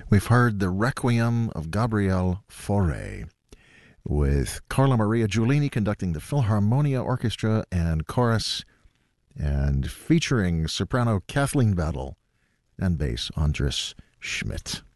We've heard the Requiem of Gabriel Fauré, with Carla Maria Giulini conducting the Philharmonia Orchestra and Chorus, and featuring soprano Kathleen Battle and bass Andres Schmidt.